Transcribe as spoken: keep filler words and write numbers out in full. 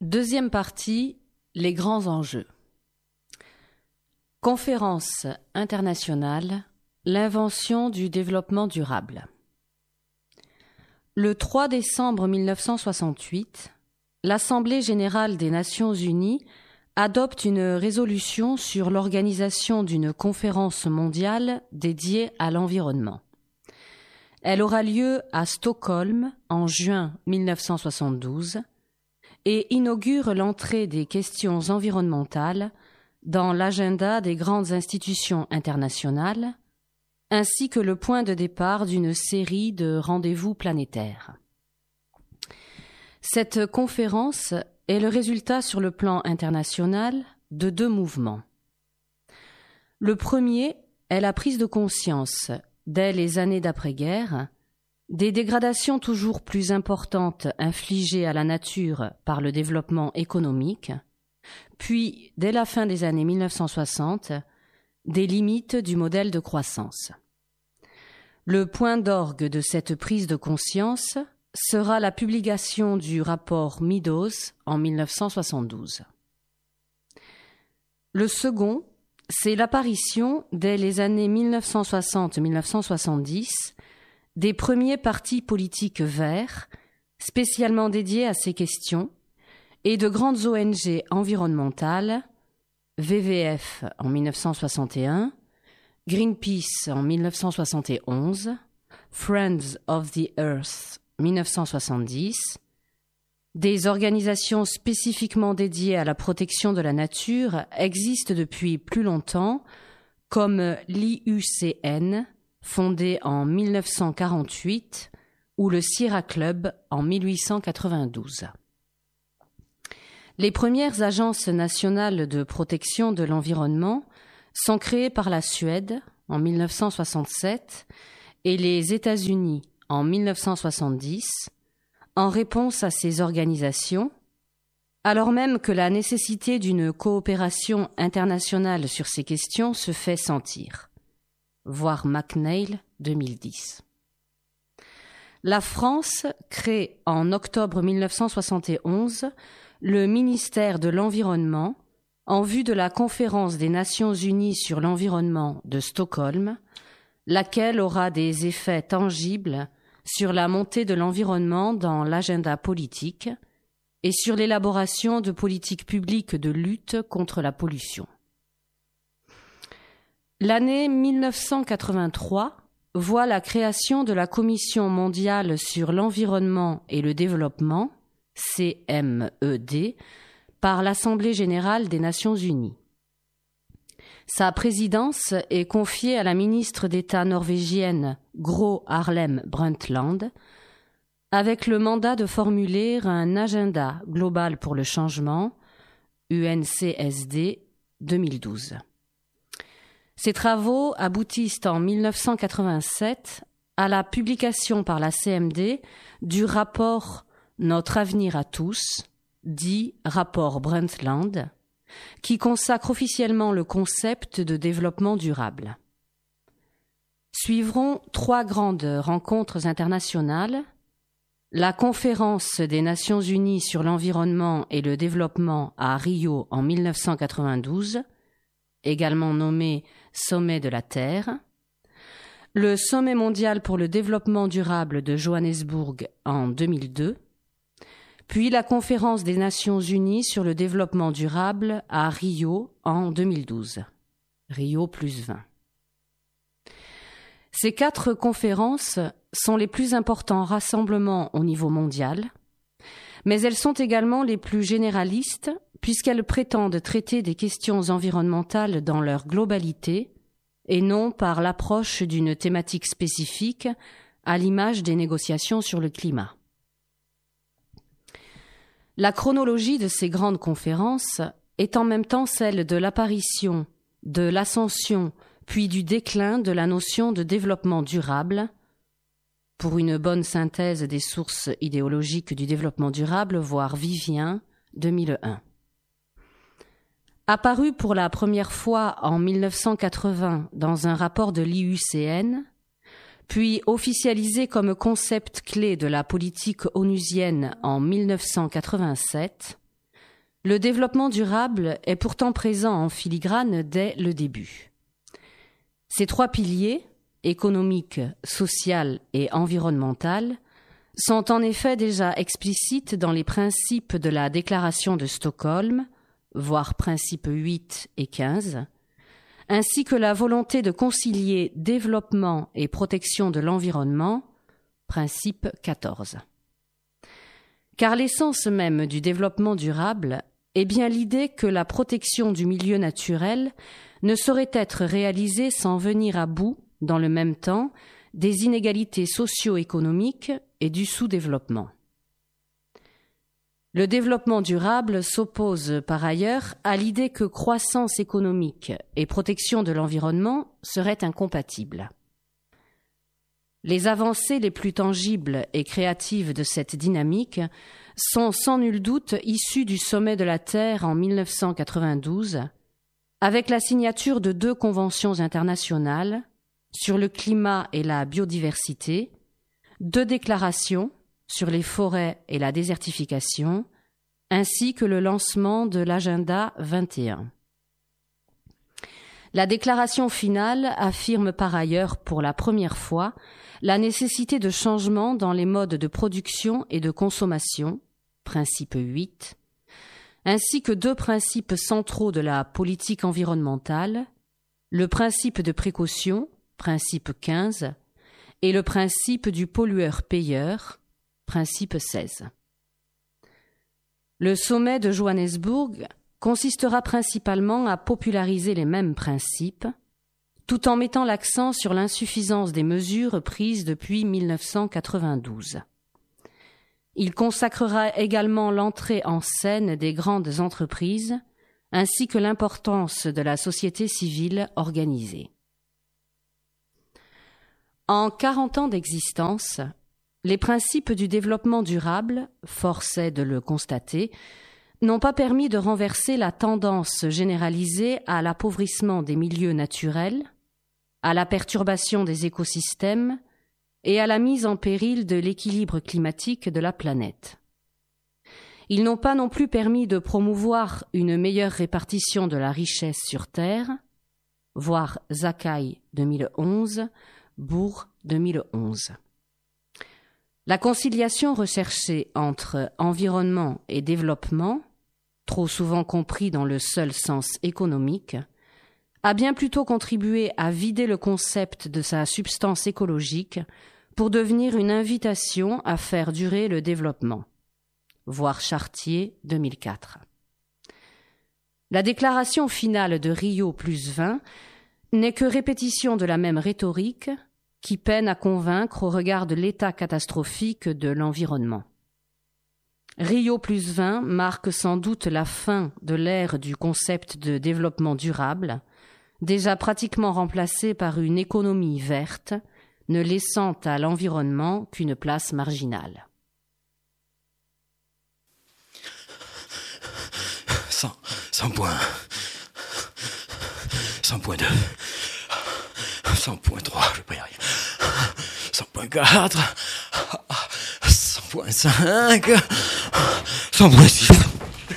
Deuxième partie, les grands enjeux. Conférence internationale, l'invention du développement durable. Le trois décembre mille neuf cent soixante-huit, l'Assemblée générale des Nations unies adopte une résolution sur l'organisation d'une conférence mondiale dédiée à l'environnement. Elle aura lieu à Stockholm en juin mille neuf cent soixante-douze et inaugure l'entrée des questions environnementales dans l'agenda des grandes institutions internationales, ainsi que le point de départ d'une série de rendez-vous planétaires. Cette conférence est le résultat sur le plan international de deux mouvements. Le premier est la prise de conscience, dès les années d'après-guerre, des dégradations toujours plus importantes infligées à la nature par le développement économique, puis, dès la fin des années mille neuf cent soixante, des limites du modèle de croissance. Le point d'orgue de cette prise de conscience sera la publication du rapport Meadows en mille neuf cent soixante-douze. Le second, c'est l'apparition, dès les années mille neuf cent soixante à mille neuf cent soixante-dix, des premiers partis politiques verts, spécialement dédiés à ces questions, et de grandes O N G environnementales, V V F en mille neuf cent soixante et un, Greenpeace en mille neuf cent soixante et onze, Friends of the Earth mille neuf cent soixante-dix, des organisations spécifiquement dédiées à la protection de la nature existent depuis plus longtemps, comme l'I U C N, fondée en mille neuf cent quarante-huit, ou le Sierra Club en mille huit cent quatre-vingt-douze. Les premières agences nationales de protection de l'environnement sont créées par la Suède en mille neuf cent soixante-sept et les États-Unis en mille neuf cent soixante-dix, en réponse à ces organisations, alors même que la nécessité d'une coopération internationale sur ces questions se fait sentir. Voir McNeil deux mille dix. La France crée en octobre mille neuf cent soixante et onze le ministère de l'Environnement en vue de la conférence des Nations unies sur l'environnement de Stockholm, laquelle aura des effets tangibles sur la montée de l'environnement dans l'agenda politique et sur l'élaboration de politiques publiques de lutte contre la pollution. L'année mille neuf cent quatre-vingt-trois voit la création de la Commission mondiale sur l'environnement et le développement, C M E D, par l'Assemblée générale des Nations unies. Sa présidence est confiée à la ministre d'État norvégienne Gro Harlem Brundtland, avec le mandat de formuler un agenda global pour le changement, U N C S D deux mille douze. Ces travaux aboutissent en mille neuf cent quatre-vingt-sept à la publication par la C M D du rapport Notre avenir à tous, dit rapport Brundtland, qui consacre officiellement le concept de développement durable. Suivront trois grandes rencontres internationales, la conférence des Nations unies sur l'environnement et le développement à Rio en mille neuf cent quatre-vingt-douze, également nommé Sommet de la Terre, le Sommet mondial pour le développement durable de Johannesburg en deux mille deux, puis la conférence des Nations unies sur le développement durable à Rio en deux mille douze, Rio plus vingt. Ces quatre conférences sont les plus importants rassemblements au niveau mondial, mais elles sont également les plus généralistes puisqu'elles prétendent traiter des questions environnementales dans leur globalité et non par l'approche d'une thématique spécifique à l'image des négociations sur le climat. La chronologie de ces grandes conférences est en même temps celle de l'apparition, de l'ascension, puis du déclin de la notion de développement durable. Pour une bonne synthèse des sources idéologiques du développement durable, voir Vivien, deux mille un. Apparu pour la première fois en mille neuf cent quatre-vingts dans un rapport de l'I U C N, puis officialisé comme concept clé de la politique onusienne en mille neuf cent quatre-vingt-sept, le développement durable est pourtant présent en filigrane dès le début. Ces trois piliers, économique, social et environnemental, sont en effet déjà explicites dans les principes de la Déclaration de Stockholm, voire principes huit et quinze, ainsi que la volonté de concilier développement et protection de l'environnement, principe quatorze. Car l'essence même du développement durable est bien l'idée que la protection du milieu naturel ne saurait être réalisée sans venir à bout, dans le même temps, des inégalités socio-économiques et du sous-développement. Le développement durable s'oppose par ailleurs à l'idée que croissance économique et protection de l'environnement seraient incompatibles. Les avancées les plus tangibles et créatives de cette dynamique sont sans nul doute issues du sommet de la Terre en mille neuf cent quatre-vingt-douze, avec la signature de deux conventions internationales sur le climat et la biodiversité, deux déclarations sur les forêts et la désertification, ainsi que le lancement de l'agenda vingt et un. La déclaration finale affirme par ailleurs pour la première fois la nécessité de changements dans les modes de production et de consommation, principe huit, ainsi que deux principes centraux de la politique environnementale, le principe de précaution, principe quinze, et le principe du pollueur-payeur, principe seize. Le sommet de Johannesburg consistera principalement à populariser les mêmes principes, tout en mettant l'accent sur l'insuffisance des mesures prises depuis mille neuf cent quatre-vingt-douze. Il consacrera également l'entrée en scène des grandes entreprises, ainsi que l'importance de la société civile organisée. En quarante ans d'existence, les principes du développement durable, force est de le constater, n'ont pas permis de renverser la tendance généralisée à l'appauvrissement des milieux naturels, à la perturbation des écosystèmes et à la mise en péril de l'équilibre climatique de la planète. Ils n'ont pas non plus permis de promouvoir une meilleure répartition de la richesse sur Terre, voir Zakai deux mille onze, Bourg deux mille onze. La conciliation recherchée entre environnement et développement, trop souvent compris dans le seul sens économique, a bien plutôt contribué à vider le concept de sa substance écologique pour devenir une invitation à faire durer le développement. Voir Chartier deux mille quatre. La déclaration finale de Rio plus vingt n'est que répétition de la même rhétorique qui peine à convaincre au regard de l'état catastrophique de l'environnement. Rio plus vingt marque sans doute la fin de l'ère du concept de développement durable, déjà pratiquement remplacé par une économie verte, ne laissant à l'environnement qu'une place marginale. cent, cent points. cent point deux. cent point trois, je vais pas y arriver. cent point quatre. cent point cinq. cent point six.